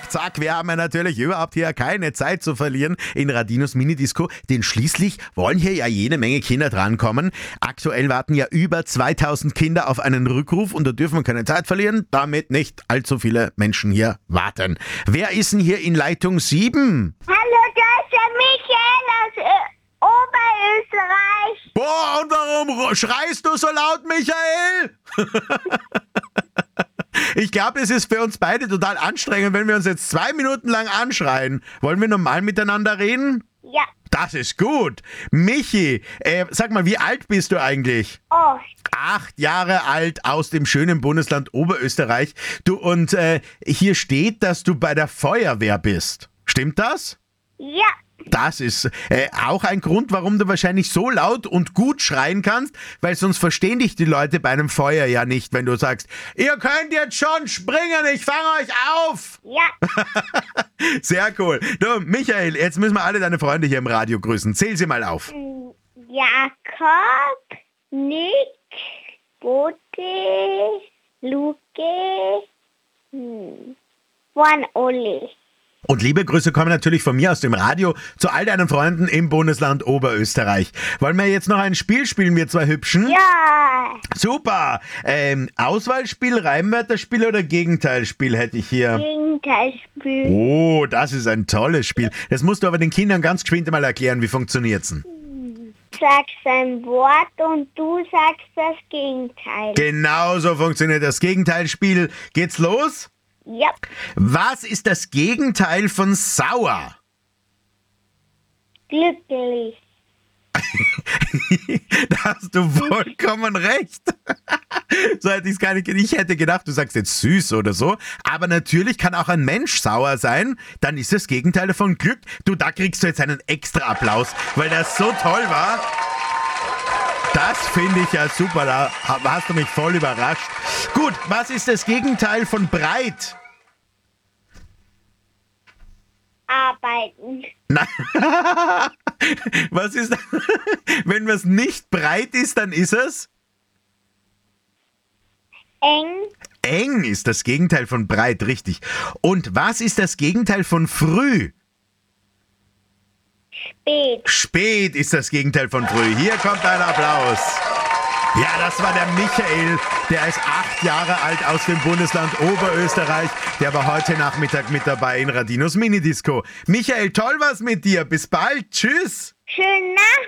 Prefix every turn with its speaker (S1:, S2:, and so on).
S1: Zack, wir haben ja natürlich überhaupt hier keine Zeit zu verlieren in Radinos Minidisco, denn schließlich wollen hier ja jede Menge Kinder drankommen. Aktuell warten ja über 2000 Kinder auf einen Rückruf und da dürfen wir keine Zeit verlieren, damit nicht allzu viele Menschen hier warten. Wer ist denn hier in Leitung 7?
S2: Hallo, da ist der Michael aus Oberösterreich.
S1: Boah, und warum schreist du so laut, Michael? Ich glaube, es ist für uns beide total anstrengend, wenn wir uns jetzt 2 Minuten lang anschreien. Wollen wir normal miteinander reden?
S2: Ja.
S1: Das ist gut. Michi, sag mal, wie alt bist du eigentlich?
S2: 8.
S1: 8 Jahre alt aus dem schönen Bundesland Oberösterreich. Du, und hier steht, dass du bei der Feuerwehr bist. Stimmt das?
S2: Ja.
S1: Das ist auch ein Grund, warum du wahrscheinlich so laut und gut schreien kannst, weil sonst verstehen dich die Leute bei einem Feuer ja nicht, wenn du sagst, ihr könnt jetzt schon springen, ich fange euch auf.
S2: Ja.
S1: Sehr cool. Du, Michael, jetzt müssen wir alle deine Freunde hier im Radio grüßen. Zähl sie mal auf.
S2: Jakob, Nick, Bote, Luke, Juan Oli.
S1: Und liebe Grüße kommen natürlich von mir aus dem Radio zu all deinen Freunden im Bundesland Oberösterreich. Wollen wir jetzt noch ein Spiel spielen, wir zwei Hübschen?
S2: Ja.
S1: Super. Auswahlspiel, Reimwörterspiel oder Gegenteilspiel hätte ich hier?
S2: Gegenteilspiel.
S1: Oh, das ist ein tolles Spiel. Das musst du aber den Kindern ganz geschwind mal erklären. Wie funktioniert's denn?
S2: Sagst ein Wort und du sagst das Gegenteil.
S1: Genau so funktioniert das Gegenteilspiel. Geht's los?
S2: Ja.
S1: Was ist das Gegenteil von sauer?
S2: Glücklich.
S1: Da hast du vollkommen recht. So hätte ich es gar nicht. Ich hätte gedacht, du sagst jetzt süß oder so. Aber natürlich kann auch ein Mensch sauer sein. Dann ist das Gegenteil davon Glück. Du, da kriegst du jetzt einen extra Applaus, weil das so toll war. Das finde ich ja super. Da hast du mich voll überrascht. Gut, was ist das Gegenteil von breit?
S2: Arbeiten.
S1: Nein. Was ist, wenn was nicht breit ist, dann ist es?
S2: Eng.
S1: Eng ist das Gegenteil von breit, richtig. Und was ist das Gegenteil von früh?
S2: Spät.
S1: Spät ist das Gegenteil von früh. Hier kommt ein Applaus. Ja, das war der Michael, der ist 8 Jahre alt aus dem Bundesland Oberösterreich. Der war heute Nachmittag mit dabei in Radinos Minidisco. Michael, toll was mit dir. Bis bald. Tschüss.
S2: Schönen Nachmittag.